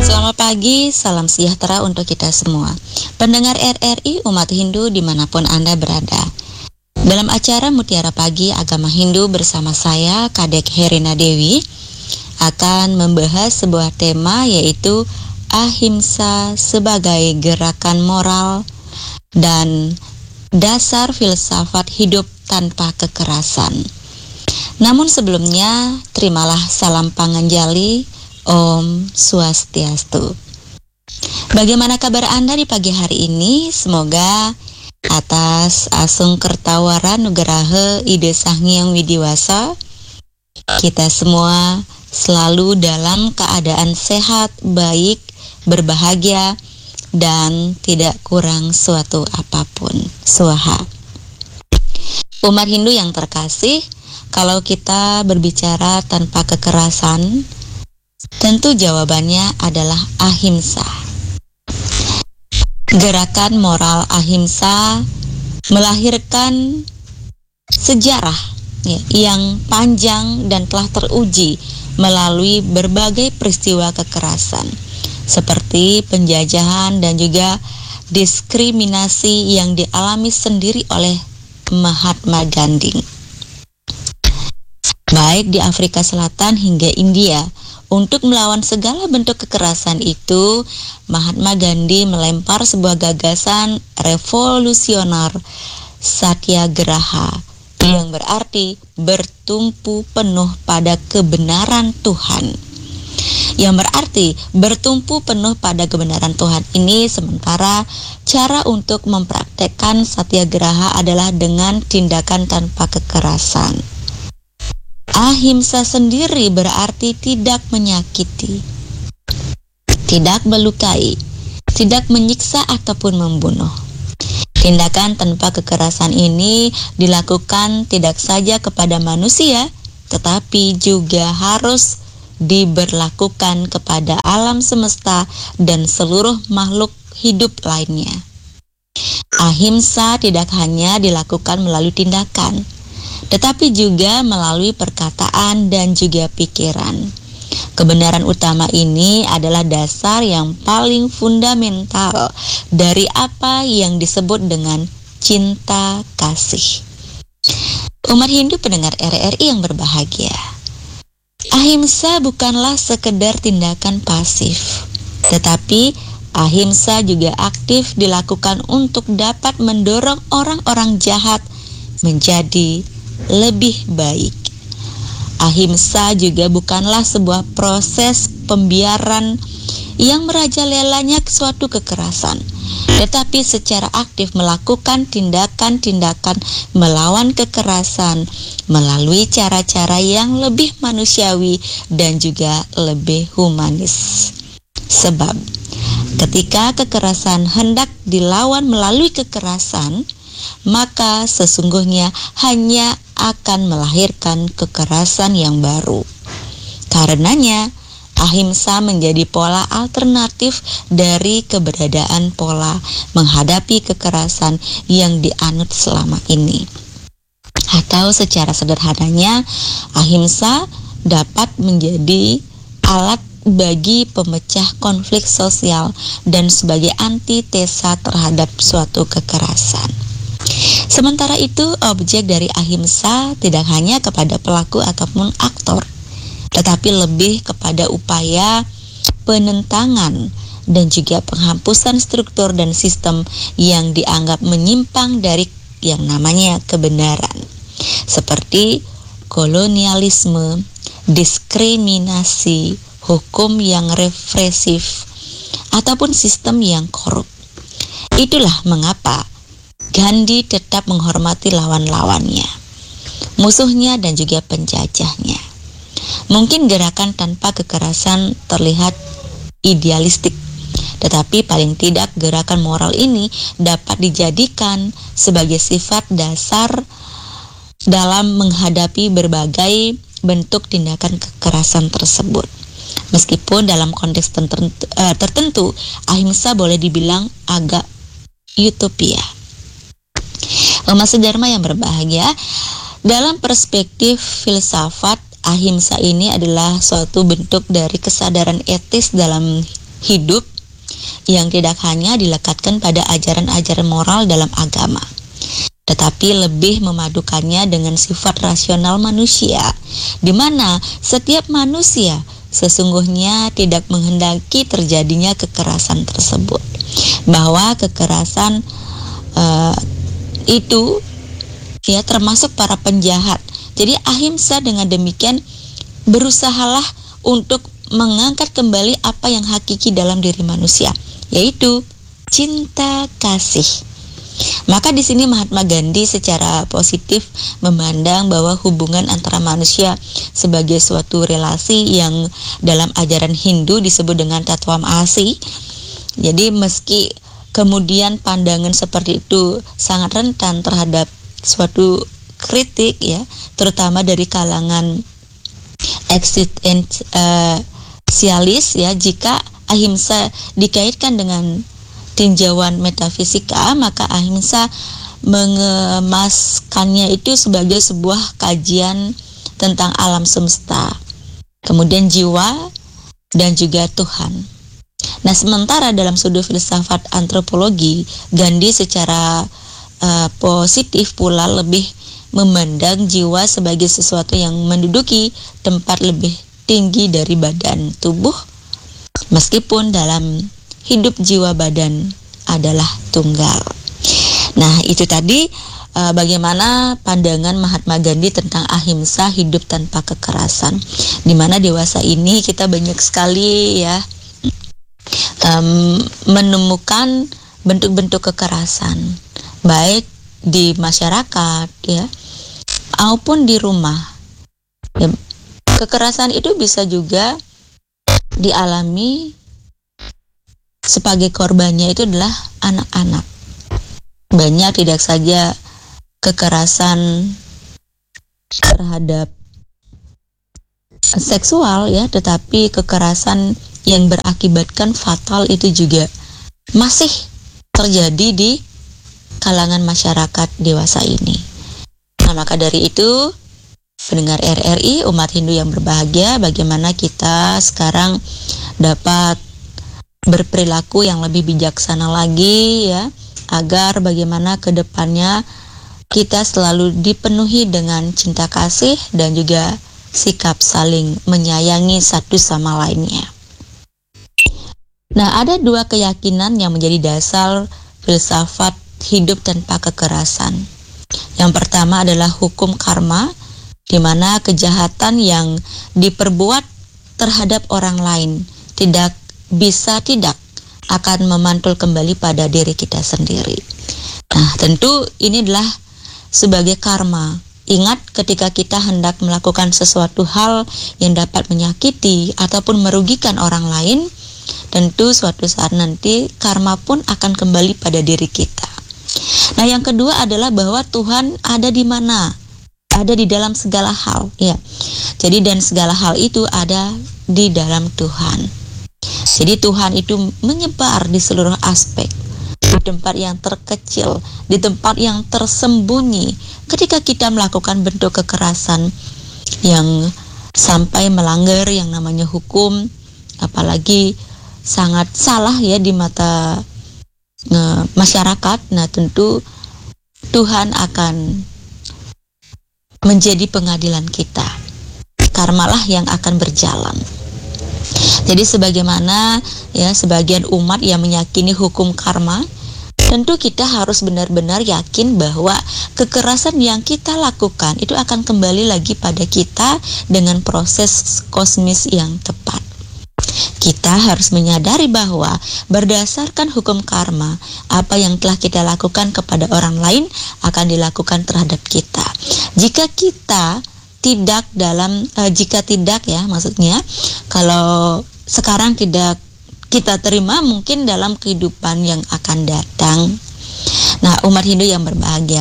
Selamat pagi, salam sejahtera untuk kita semua. Pendengar RRI umat Hindu dimanapun Anda berada. Dalam acara Mutiara Pagi Agama Hindu bersama saya, Kadek Herina Dewi, akan membahas sebuah tema yaitu ahimsa sebagai gerakan moral dan dasar filsafat hidup tanpa kekerasan. Namun sebelumnya, terimalah salam panganjali, Om Swastiastu. Bagaimana kabar Anda di pagi hari ini? Semoga atas asung kertawara nugraha ide sanghyang widiwasa, kita semua selalu dalam keadaan sehat, baik, berbahagia, dan tidak kurang suatu apapun. Swaha. Umat Hindu yang terkasih, kalau kita berbicara tanpa kekerasan, tentu jawabannya adalah ahimsa. Gerakan moral ahimsa melahirkan sejarah yang panjang dan telah teruji melalui berbagai peristiwa kekerasan, seperti penjajahan dan juga diskriminasi yang dialami sendiri oleh Mahatma Gandhi. Baik di Afrika Selatan hingga India, untuk melawan segala bentuk kekerasan itu, Mahatma Gandhi melempar sebuah gagasan revolusioner Satyagraha yang berarti bertumpu penuh pada kebenaran Tuhan. Yang berarti bertumpu penuh pada kebenaran Tuhan ini, sementara cara untuk mempraktekkan Satyagraha adalah dengan tindakan tanpa kekerasan. Ahimsa sendiri berarti tidak menyakiti, tidak melukai, tidak menyiksa ataupun membunuh. Tindakan tanpa kekerasan ini dilakukan tidak saja kepada manusia, tetapi juga harus diberlakukan kepada alam semesta dan seluruh makhluk hidup lainnya. Ahimsa tidak hanya dilakukan melalui tindakan, tetapi juga melalui perkataan dan juga pikiran. Kebenaran utama ini adalah dasar yang paling fundamental dari apa yang disebut dengan cinta kasih. Umat Hindu pendengar RRI yang berbahagia, ahimsa bukanlah sekedar tindakan pasif, tetapi ahimsa juga aktif dilakukan untuk dapat mendorong orang-orang jahat menjadi lebih baik. Ahimsa juga bukanlah sebuah proses pembiaran yang merajalelanya suatu kekerasan, tetapi secara aktif melakukan tindakan-tindakan melawan kekerasan melalui cara-cara yang lebih manusiawi dan juga lebih humanis. Sebab ketika kekerasan hendak dilawan melalui kekerasan, maka sesungguhnya hanya akan melahirkan kekerasan yang baru. Karenanya, ahimsa menjadi pola alternatif dari keberadaan pola menghadapi kekerasan yang dianut selama ini. Atau secara sederhananya, ahimsa dapat menjadi alat bagi pemecah konflik sosial dan sebagai antitesa terhadap suatu kekerasan. Sementara itu, objek dari ahimsa tidak hanya kepada pelaku ataupun aktor, tetapi lebih kepada upaya penentangan dan juga penghapusan struktur dan sistem yang dianggap menyimpang dari yang namanya kebenaran, seperti kolonialisme, diskriminasi, hukum yang represif, ataupun sistem yang korup. Itulah mengapa Gandhi tetap menghormati lawan-lawannya, musuhnya dan juga penjajahnya. Mungkin gerakan tanpa kekerasan terlihat idealistik, tetapi paling tidak gerakan moral ini dapat dijadikan sebagai sifat dasar dalam menghadapi berbagai bentuk tindakan kekerasan tersebut. Meskipun dalam konteks tertentu, ahimsa boleh dibilang agak utopia. Umat sedharma yang berbahagia, dalam perspektif filsafat, ahimsa ini adalah suatu bentuk dari kesadaran etis dalam hidup yang tidak hanya dilekatkan pada ajaran-ajaran moral dalam agama, tetapi lebih memadukannya dengan sifat rasional manusia, di mana setiap manusia sesungguhnya tidak menghendaki terjadinya kekerasan tersebut, bahwa kekerasan itu ya termasuk para penjahat. Jadi ahimsa dengan demikian berusahalah untuk mengangkat kembali apa yang hakiki dalam diri manusia, yaitu cinta kasih. Maka di sini Mahatma Gandhi secara positif memandang bahwa hubungan antara manusia sebagai suatu relasi yang dalam ajaran Hindu disebut dengan Tatwam Asi. Jadi meski kemudian pandangan seperti itu sangat rentan terhadap suatu kritik ya, terutama dari kalangan eksistensialis ya, jika ahimsa dikaitkan dengan tinjauan metafisika, maka ahimsa mengemaskannya itu sebagai sebuah kajian tentang alam semesta, kemudian jiwa dan juga Tuhan. Nah, sementara dalam sudut filsafat antropologi, Gandhi secara positif pula lebih memandang jiwa sebagai sesuatu yang menduduki tempat lebih tinggi dari badan tubuh, meskipun dalam hidup jiwa badan adalah tunggal. Nah, itu tadi bagaimana pandangan Mahatma Gandhi tentang ahimsa, hidup tanpa kekerasan, di mana dewasa ini kita banyak sekali ya menemukan bentuk-bentuk kekerasan, baik di masyarakat ya maupun di rumah ya. Kekerasan itu bisa juga dialami sebagai korbannya itu adalah anak-anak. Banyak tidak saja kekerasan terhadap seksual ya, tetapi kekerasan yang berakibatkan fatal itu juga masih terjadi di kalangan masyarakat dewasa ini. Nah, maka dari itu, pendengar RRI, umat Hindu yang berbahagia, bagaimana kita sekarang dapat berperilaku yang lebih bijaksana lagi ya, agar bagaimana ke depannya kita selalu dipenuhi dengan cinta kasih dan juga sikap saling menyayangi satu sama lainnya. Nah, ada dua keyakinan yang menjadi dasar filsafat hidup tanpa kekerasan. Yang pertama adalah hukum karma, di mana kejahatan yang diperbuat terhadap orang lain tidak akan memantul kembali pada diri kita sendiri. Nah, tentu ini adalah sebagai karma. Ingat, ketika kita hendak melakukan sesuatu hal yang dapat menyakiti ataupun merugikan orang lain, tentu suatu saat nanti karma pun akan kembali pada diri kita. Nah, yang kedua adalah bahwa Tuhan ada di mana? Ada di dalam segala hal, ya. Jadi dan segala hal itu ada di dalam Tuhan. Jadi Tuhan itu menyebar di seluruh aspek, di tempat yang terkecil, di tempat yang tersembunyi. Ketika kita melakukan bentuk kekerasan yang sampai melanggar yang namanya hukum, apalagi sangat salah ya di mata masyarakat, nah tentu Tuhan akan menjadi pengadilan kita. Karmalah yang akan berjalan. Jadi sebagaimana ya sebagian umat yang meyakini hukum karma, tentu kita harus benar-benar yakin bahwa kekerasan yang kita lakukan itu akan kembali lagi pada kita dengan proses kosmis yang tepat. Kita harus menyadari bahwa berdasarkan hukum karma, apa yang telah kita lakukan kepada orang lain akan dilakukan terhadap kita. Jika tidak ya, maksudnya kalau sekarang tidak kita terima, mungkin dalam kehidupan yang akan datang. Nah, umat Hindu yang berbahagia,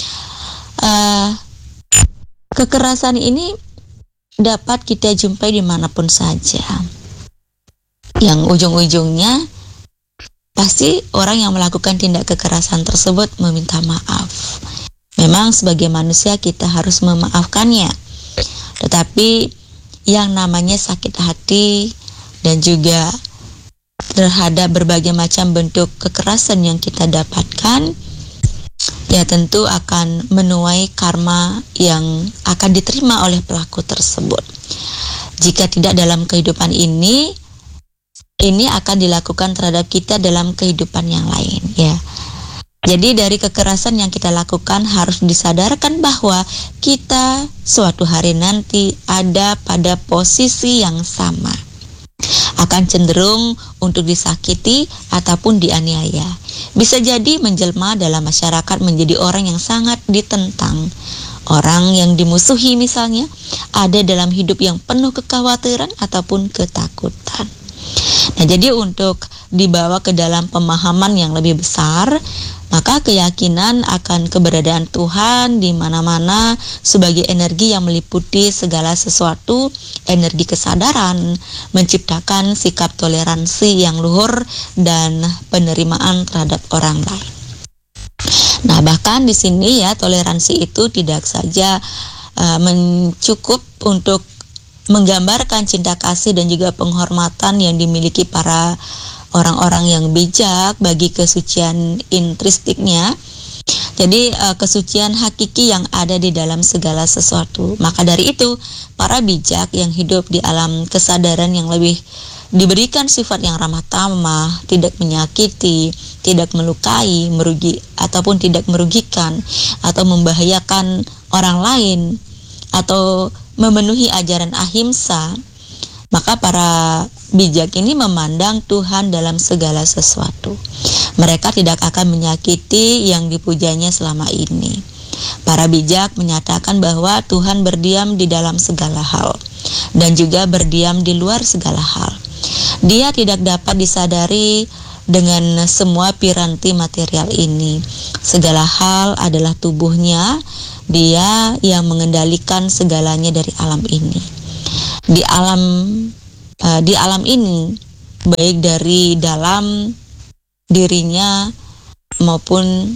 kekerasan ini dapat kita jumpai dimanapun saja. Yang ujung-ujungnya pasti orang yang melakukan tindak kekerasan tersebut meminta maaf. Memang sebagai manusia kita harus memaafkannya, tetapi yang namanya sakit hati dan juga terhadap berbagai macam bentuk kekerasan yang kita dapatkan, ya tentu akan menuai karma yang akan diterima oleh pelaku tersebut. Jika tidak dalam kehidupan ini akan dilakukan terhadap kita dalam kehidupan yang lain, ya. Jadi dari kekerasan yang kita lakukan harus disadarkan bahwa kita suatu hari nanti ada pada posisi yang sama, akan cenderung untuk disakiti ataupun dianiaya. Bisa jadi menjelma dalam masyarakat menjadi orang yang sangat ditentang, orang yang dimusuhi misalnya, ada dalam hidup yang penuh kekhawatiran ataupun ketakutan. Nah, jadi untuk dibawa ke dalam pemahaman yang lebih besar, maka keyakinan akan keberadaan Tuhan di mana-mana sebagai energi yang meliputi segala sesuatu, energi kesadaran, menciptakan sikap toleransi yang luhur dan penerimaan terhadap orang lain. Nah, bahkan di sini ya, toleransi itu tidak saja mencukup untuk menggambarkan cinta kasih dan juga penghormatan yang dimiliki para orang-orang yang bijak bagi kesucian intristiknya. Jadi kesucian hakiki yang ada di dalam segala sesuatu. Maka dari itu, para bijak yang hidup di alam kesadaran yang lebih diberikan sifat yang ramah tamah, tidak menyakiti, tidak melukai, ataupun tidak merugikan atau membahayakan orang lain, atau memenuhi ajaran ahimsa, maka para bijak ini memandang Tuhan dalam segala sesuatu. Mereka tidak akan menyakiti yang dipujanya selama ini. Para bijak menyatakan bahwa Tuhan berdiam di dalam segala hal dan juga berdiam di luar segala hal. Dia tidak dapat disadari dengan semua piranti material ini. Segala hal adalah tubuhnya. Dia yang mengendalikan segalanya dari alam ini. Di alam ini, baik dari dalam dirinya maupun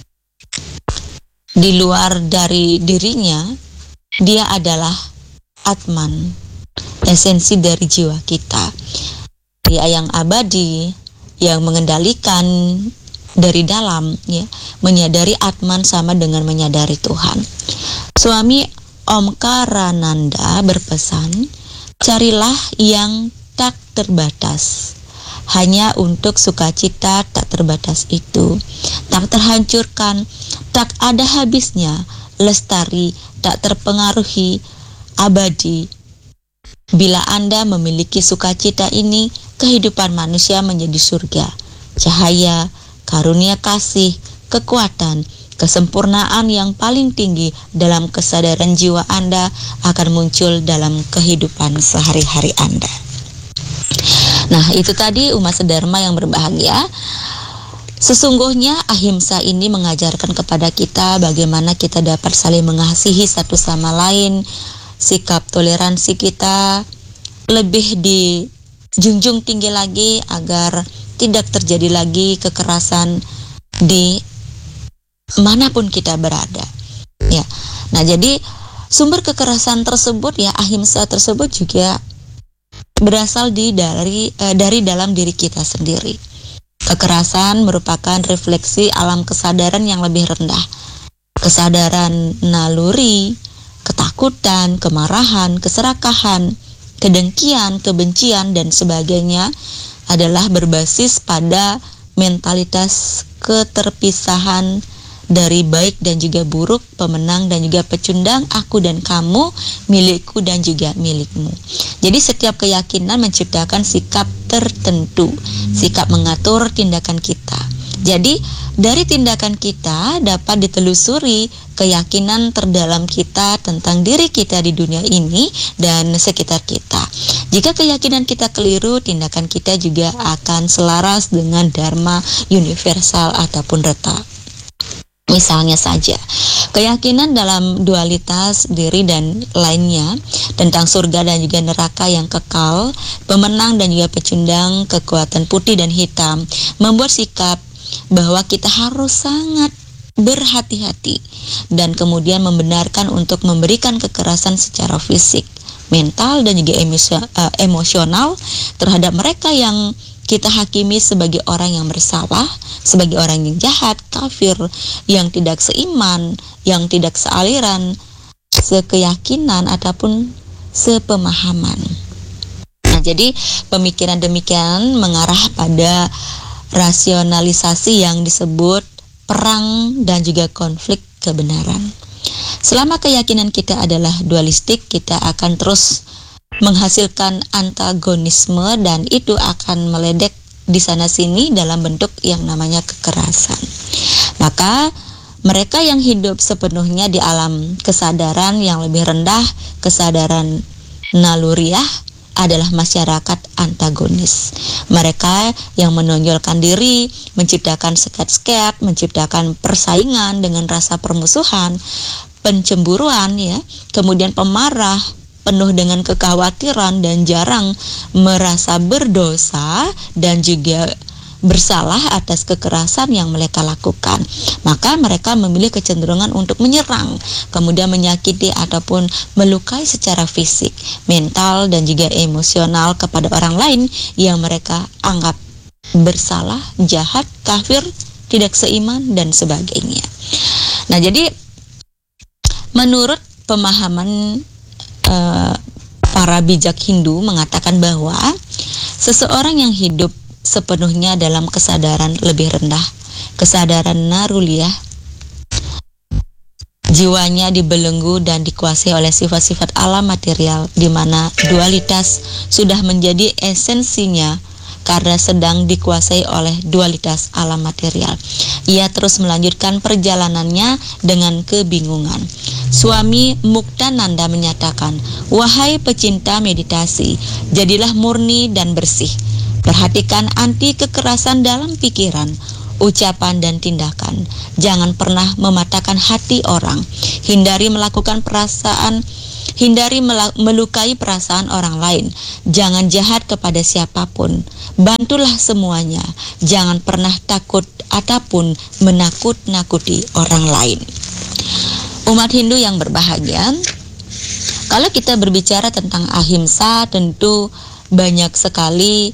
di luar dari dirinya, dia adalah Atman, esensi dari jiwa kita. Dia yang abadi, yang mengendalikan dari dalam, ya, menyadari Atman sama dengan menyadari Tuhan. Swami Omkarananda berpesan, carilah yang tak terbatas. Hanya untuk sukacita tak terbatas itu, tak terhancurkan, tak ada habisnya, lestari, tak terpengaruhi, abadi. Bila Anda memiliki sukacita ini, kehidupan manusia menjadi surga, cahaya, karunia kasih, kekuatan, kesempurnaan yang paling tinggi dalam kesadaran jiwa Anda akan muncul dalam kehidupan sehari-hari Anda. Nah, itu tadi umat sedharma yang berbahagia. Sesungguhnya ahimsa ini mengajarkan kepada kita bagaimana kita dapat saling mengasihi satu sama lain. Sikap toleransi kita lebih dijunjung tinggi lagi agar tidak terjadi lagi kekerasan di manapun kita berada. Ya. Nah, jadi sumber kekerasan tersebut, ya, ahimsa tersebut juga berasal dari dalam diri kita sendiri. Kekerasan merupakan refleksi alam kesadaran yang lebih rendah. Kesadaran naluri, ketakutan, kemarahan, keserakahan, kedengkian, kebencian, dan sebagainya adalah berbasis pada mentalitas keterpisahan dari baik dan juga buruk, pemenang dan juga pecundang, aku dan kamu, milikku dan juga milikmu. Jadi setiap keyakinan menciptakan sikap tertentu, sikap mengatur tindakan kita. Jadi dari tindakan kita dapat ditelusuri keyakinan terdalam kita tentang diri kita di dunia ini dan sekitar kita. Jika keyakinan kita keliru, tindakan kita juga akan selaras dengan dharma universal ataupun reta. Misalnya saja, keyakinan dalam dualitas diri dan lainnya, tentang surga dan juga neraka yang kekal, pemenang dan juga pecundang, kekuatan putih dan hitam, membuat sikap bahwa kita harus sangat berhati-hati dan kemudian membenarkan untuk memberikan kekerasan secara fisik, mental dan juga emosional terhadap mereka yang kita hakimi sebagai orang yang bersalah, sebagai orang yang jahat, kafir, yang tidak seiman, yang tidak sealiran, sekeyakinan ataupun sepemahaman. Nah, jadi pemikiran demikian mengarah pada rasionalisasi yang disebut perang dan juga konflik kebenaran. Selama keyakinan kita adalah dualistik, kita akan terus menghasilkan antagonisme dan itu akan meledek di sana sini dalam bentuk yang namanya kekerasan. Maka mereka yang hidup sepenuhnya di alam kesadaran yang lebih rendah, kesadaran naluriah, adalah masyarakat antagonis. Mereka yang menonjolkan diri, menciptakan sket-sket, menciptakan persaingan dengan rasa permusuhan, pencemburuan, ya, kemudian pemarah, penuh dengan kekhawatiran dan jarang merasa berdosa dan juga bersalah atas kekerasan yang mereka lakukan. Maka mereka memilih kecenderungan untuk menyerang, kemudian menyakiti ataupun melukai secara fisik, mental dan juga emosional kepada orang lain yang mereka anggap bersalah, jahat, kafir, tidak seiman dan sebagainya. Nah, jadi menurut pemahaman para bijak Hindu mengatakan bahwa seseorang yang hidup sepenuhnya dalam kesadaran lebih rendah, kesadaran naruliyah, jiwanya dibelenggu dan dikuasai oleh sifat-sifat alam material, di mana dualitas sudah menjadi esensinya karena sedang dikuasai oleh dualitas alam material. Ia terus melanjutkan perjalanannya dengan kebingungan. Swami Muktananda menyatakan, "Wahai pecinta meditasi, jadilah murni dan bersih. Perhatikan anti kekerasan dalam pikiran, ucapan dan tindakan. Jangan pernah mematahkan hati orang. Hindari melukai perasaan orang lain. Jangan jahat kepada siapapun. Bantulah semuanya. Jangan pernah takut ataupun menakut-nakuti orang lain." Umat Hindu yang berbahagia, kalau kita berbicara tentang ahimsa, tentu banyak sekali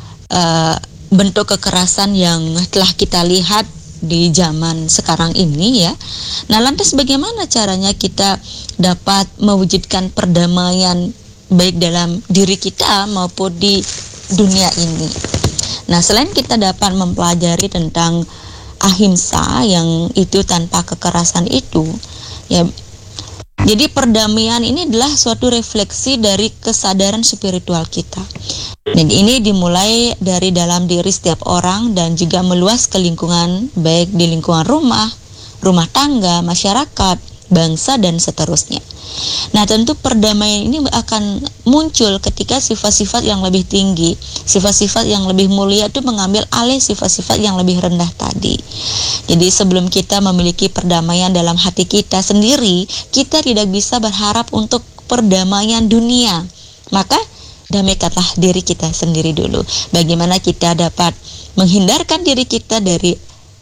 bentuk kekerasan yang telah kita lihat di zaman sekarang ini, ya. Nah, lantas bagaimana caranya kita dapat mewujudkan perdamaian baik dalam diri kita maupun di dunia ini? Nah, selain kita dapat mempelajari tentang ahimsa yang itu tanpa kekerasan itu, ya, jadi perdamaian ini adalah suatu refleksi dari kesadaran spiritual kita. Dan ini dimulai dari dalam diri setiap orang dan juga meluas ke lingkungan, baik di lingkungan rumah, rumah tangga, masyarakat, bangsa, dan seterusnya. Nah, tentu perdamaian ini akan muncul ketika sifat-sifat yang lebih tinggi, sifat-sifat yang lebih mulia itu mengambil alih sifat-sifat yang lebih rendah tadi. Jadi sebelum kita memiliki perdamaian dalam hati kita sendiri, kita tidak bisa berharap untuk perdamaian dunia. Maka damaikanlah diri kita sendiri dulu. Bagaimana kita dapat menghindarkan diri kita dari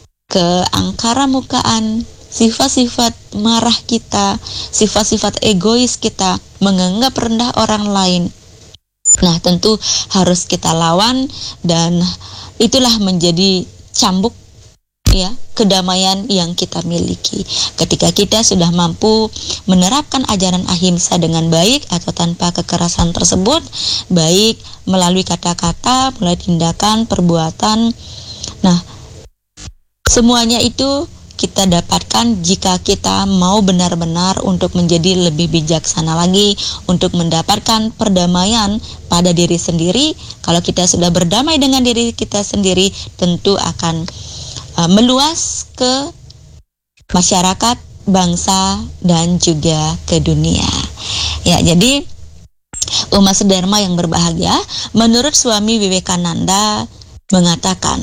keangkaramukaan, sifat-sifat marah kita, sifat-sifat egois kita, menganggap rendah orang lain. Nah, tentu harus kita lawan dan itulah menjadi cambuk, ya, kedamaian yang kita miliki. Ketika kita sudah mampu menerapkan ajaran ahimsa dengan baik atau tanpa kekerasan tersebut, baik melalui kata-kata, melalui tindakan, perbuatan. Nah, semuanya itu kita dapatkan jika kita mau benar-benar untuk menjadi lebih bijaksana lagi, untuk mendapatkan perdamaian pada diri sendiri. Kalau kita sudah berdamai dengan diri kita sendiri, tentu akan meluas ke masyarakat, bangsa, dan juga ke dunia. Ya, jadi umat sedharma yang berbahagia, menurut Swami Vivekananda mengatakan,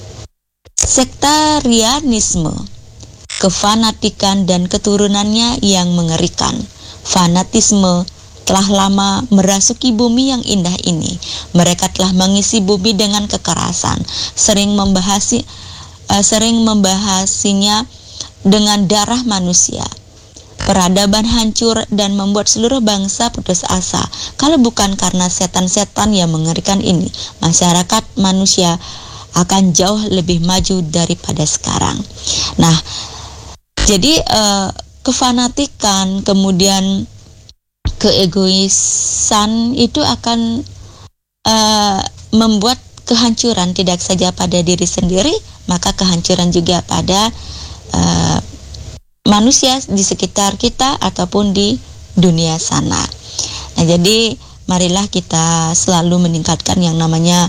sektarianisme, kefanatikan dan keturunannya yang mengerikan. Fanatisme telah lama merasuki bumi yang indah ini. Mereka telah mengisi bumi dengan kekerasan, sering membahasinya dengan darah manusia. peradaban hancur dan membuat seluruh bangsa putus asa. Kalau bukan karena setan-setan yang mengerikan ini, masyarakat manusia akan jauh lebih maju daripada sekarang. Nah, jadi kefanatikan, kemudian keegoisan itu akan membuat kehancuran tidak saja pada diri sendiri, maka kehancuran juga pada manusia di sekitar kita ataupun di dunia sana. Nah, jadi marilah kita selalu meningkatkan yang namanya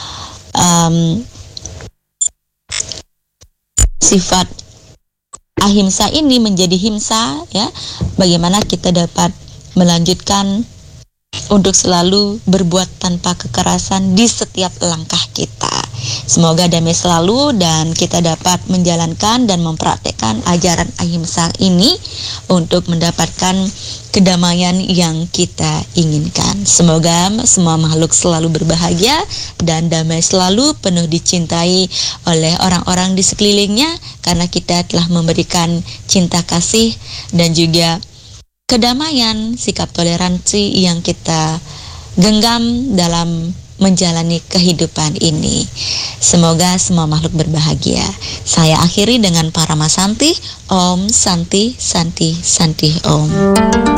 sifat ahimsa ini menjadi himsa, ya. Bagaimana kita dapat melanjutkan untuk selalu berbuat tanpa kekerasan di setiap langkah kita. Semoga damai selalu dan kita dapat menjalankan dan mempraktekkan ajaran ahimsa ini untuk mendapatkan kedamaian yang kita inginkan. Semoga semua makhluk selalu berbahagia dan damai selalu, penuh dicintai oleh orang-orang di sekelilingnya, karena kita telah memberikan cinta kasih dan juga kedamaian, sikap toleransi yang kita genggam dalam menjalani kehidupan ini. Semoga semua makhluk berbahagia. Saya akhiri dengan Parama Santi. Om Santi Santi Santi Om.